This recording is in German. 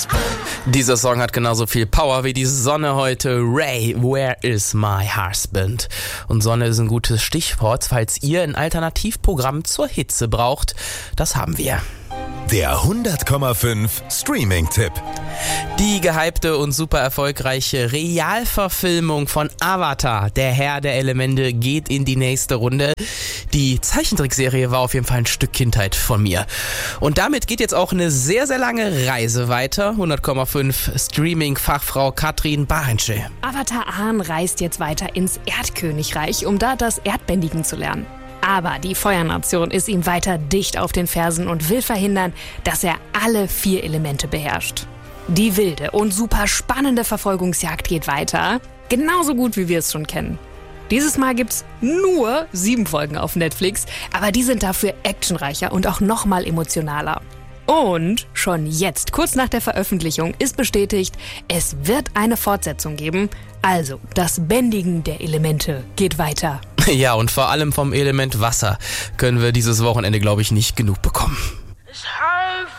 husband. Dieser Song hat genauso viel Power wie die Sonne heute. Ray, Where is my husband? Und Sonne ist ein gutes Stichwort, falls ihr ein Alternativprogramm zur Hitze braucht. Das haben wir. Der 100,5 Streaming-Tipp. Die gehypte und super erfolgreiche Realverfilmung von Avatar, der Herr der Elemente, geht in die nächste Runde. Die Zeichentrickserie war auf jeden Fall ein Stück Kindheit von mir. Und damit geht jetzt auch eine sehr, sehr lange Reise weiter. 100,5 Streaming-Fachfrau Katrin Barensche. Avatar Aang reist jetzt weiter ins Erdkönigreich, um da das Erdbändigen zu lernen. Aber die Feuernation ist ihm weiter dicht auf den Fersen und will verhindern, dass er alle 4 Elemente beherrscht. Die wilde und super spannende Verfolgungsjagd geht weiter, genauso gut wie wir es schon kennen. Dieses Mal gibt's nur 7 Folgen auf Netflix, aber die sind dafür actionreicher und auch nochmal emotionaler. Und schon jetzt, kurz nach der Veröffentlichung, ist bestätigt, es wird eine Fortsetzung geben. Also, das Bändigen der Elemente geht weiter. Ja, und vor allem vom Element Wasser können wir dieses Wochenende, glaube ich, nicht genug bekommen.